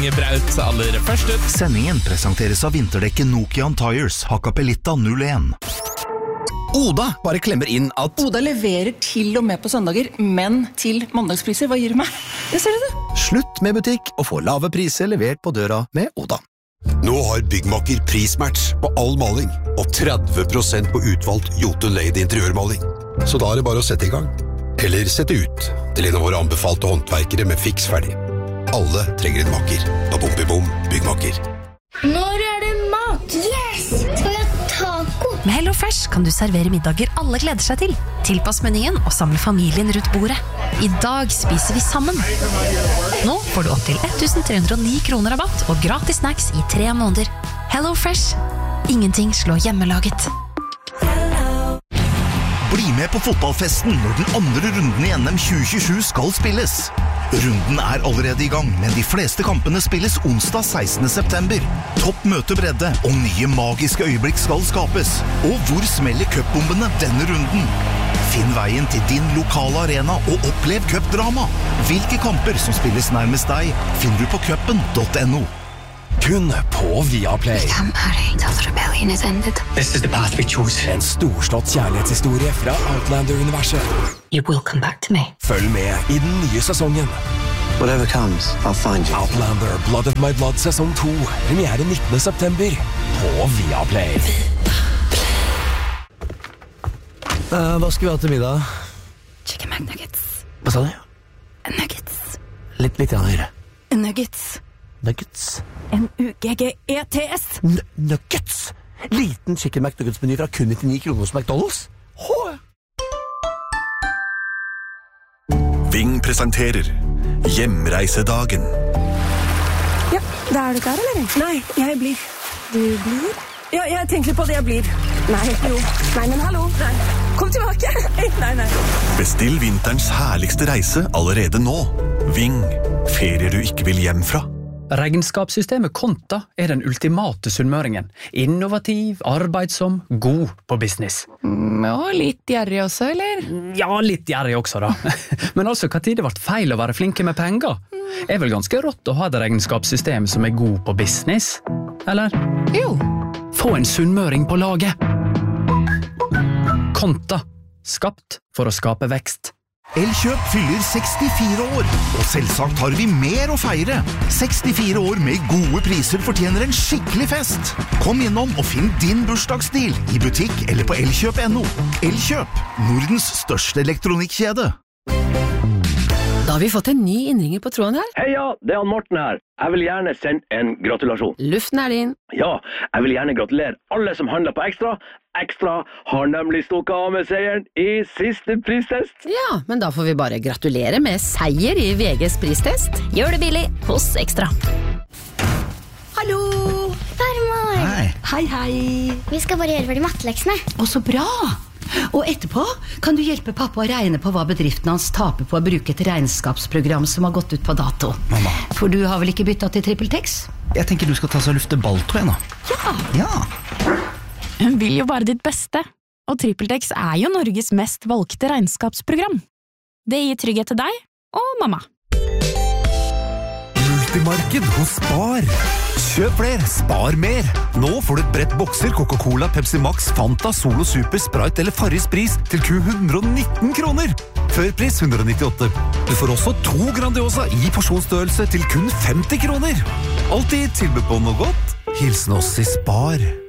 Braut aller først ut. Sendingen presenteres av vinterdekket Nokian Tires, Hakkapelitta 01. Oda bare klemmer inn at Oda leverer til og med på søndager, men til mandagspriser. Hva gir du meg? Det ser du det. slutt med butikk og få lave priser levert på døra med Oda. Nå har Byggmakker prismatch på all maling og 30% på utvalgt Jotun Lady interiørmaling. Så da er det bare å sette i gang. Eller sette ut til en av våre anbefalte håndverkere med fiks ferdig. Alle trenger en makker på Bom Byggmakker. Når er det mat? Yes! Skal vi ha taco? Med HelloFresh kan du servere middager alle gleder seg til. Tilpass menyen og samle familien rundt bordet. I dag spiser vi sammen. Nå får du opp til 1309 kroner rabatt og gratis snacks i 3 måneder. HelloFresh. Ingenting slår hjemmelaget. Bli med på fotballfesten når den andre runden i NM 2027 skal spilles. Runden er allerede i gang, men de fleste kampene spilles onsdag 16. september. Topp møtebredde og nye magiske øyeblikk skal skapes. Og hvor smeller cupbombene denne runden? Finn veien til din lokale arena og opplev cupdrama. Hvilke kamper som spilles nærmest deg, finner du på cupen.no. Kun på Viaplay. Become party till the rebellion is ended. This is the path we choose. En storslått kjærlighetshistorie fra Outlander-universet. You will come back to me. Følg med i den nye sesongen. Whatever comes, I'll find you. Outlander Blood of My Blood sesong 2. Premiere 19. september på Viaplay. Hva skal vi ha til middag? Chicken McNuggets. Hva sa du? Nuggets. Litt høyere. Nuggets. Nuggets. N-U-G-G-E-T-S. Nuggets! Liten chicken McNuggets-meny fra kun 99 kroner hos McDonald's. Ving presenterer Hjemreisedagen. Ja, da er du klar, eller? Nei, jeg blir. Du blir? Ja, jeg tenker på det jeg blir. Nei, jo. Nei, men hallo. Nei. Kom tilbake. Nei. Bestill vinterens herligste reise allerede nå. Ving. Ferier du ikke vil hjem fra. Regnskapssystemet Konta er den ultimate sunnmøringen. Innovativ, arbeidsom, god på business. Og litt gjerrig også, eller? Ja, litt gjerrig også da. Men altså, hva tid det ble feil å være flinke med penger? Er vel ganske rått å ha et regnskapssystem som er god på business? Eller? Jo. Få en sunnmøring på laget. Konta. Skapt for å skape vekst. Elkjøp fyller 64 år, og selvsagt har vi mer å feire. 64 år med gode priser fortjener en skikkelig fest. Kom innom og finn din bursdagsdeal i butikk eller på elkjøp.no. Elkjøp, Nordens største elektronikkjede. Da har vi fått en ny innringer på tråden her. Heia, det er han Morten her. Jeg vil gjerne sende en gratulasjon. Luften er din. Ja, jeg vil gjerne gratulere alle som handler på Ekstra. Ekstra har nemlig stukket av med seieren i siste pristest. Ja, men da får vi bare gratulere med seier i VGs pristest. Gjør det billig hos Ekstra. Hallo! Farmor! Hei. Vi skal bare gjøre ferdig matteleksene. Å, så bra! Og etterpå kan du hjelpe pappa å regne på hva bedriften hans taper på å bruke et regnskapsprogram som har gått ut på dato. Mamma. For du har vel ikke byttet til TrippelTex? Jeg tenker du skal ta så lufte balltråd nå. Ja. Hun vil jo bare ditt beste, og TrippelTex er jo Norges mest valgte regnskapsprogram. Det gir trygghet til deg og mamma. Multimarked hos Spar. Kjøp flere, spar mer. Nå får du et brett bokser Coca-Cola, Pepsi Max, Fanta, Solo Super, Sprite eller Farris Pris til kun 119 kroner. Før pris 198. Du får også 2 Grandiosa i porsjonsstørrelse til kun 50 kroner. Alltid tilbud på noe godt. Hilsen oss i Spar.